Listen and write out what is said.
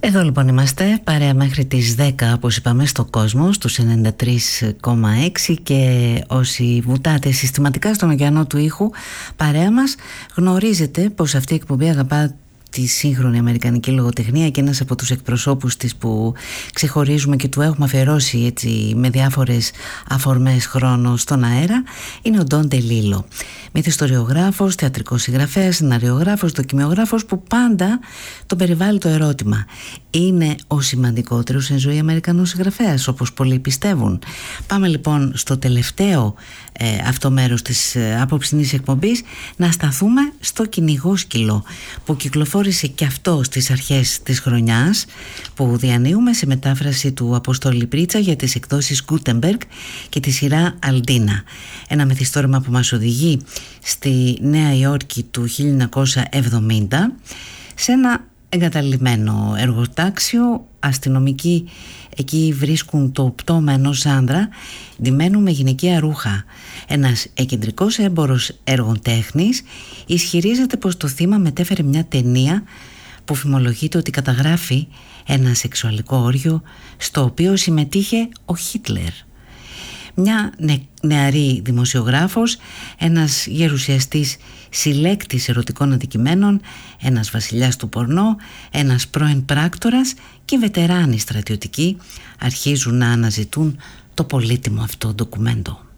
Εδώ λοιπόν είμαστε, παρέα μέχρι τις 10 όπως είπαμε στο κόσμο, στους 93,6 και όσοι βουτάτε συστηματικά στον ωκεανό του ήχου παρέα μας, γνωρίζετε πως αυτή η εκπομπή αγαπά τη σύγχρονη αμερικανική λογοτεχνία και ένας από τους εκπροσώπους της που ξεχωρίζουμε και του έχουμε αφιερώσει έτσι με διάφορες αφορμές χρόνο στον αέρα είναι ο Ντον Ντελίλο. Μυθιστοριογράφος, θεατρικός συγγραφέας, σεναριογράφος, δοκιμιογράφος που πάντα τον περιβάλλει το ερώτημα: είναι ο σημαντικότερος εν ζωή Αμερικανός συγγραφέας όπως πολλοί πιστεύουν? Πάμε λοιπόν στο τελευταίο αυτό μέρος της απόψινής εκπομπής να σταθούμε στο Κυνηγόσκυλο που κυκλοφόρησε και αυτό στις αρχές της χρονιάς, που διανύουμε σε μετάφραση του Αποστόλη Πρίτσα για τις εκδόσεις Gutenberg και τη σειρά Αλντίνα. Ένα μυθιστόρημα που μας οδηγεί στη Νέα Υόρκη του 1970 σε ένα εγκαταλειμμένο εργοτάξιο. Αστυνομικοί εκεί βρίσκουν το πτώμα ενός άνδρα ντυμένου με γυναικεία ρούχα. Ένας εκεντρικός έμπορος έργων τέχνης ισχυρίζεται πως το θύμα μετέφερε μια ταινία που φημολογείται ότι καταγράφει ένα σεξουαλικό όργιο στο οποίο συμμετείχε ο Χίτλερ. Μια νεαρή δημοσιογράφος, ένας γερουσιαστής συλλέκτης ερωτικών αντικειμένων, ένας βασιλιάς του πορνό, ένας πρώην πράκτορας και βετεράνοι στρατιωτικοί αρχίζουν να αναζητούν το πολύτιμο αυτό ντοκουμέντο.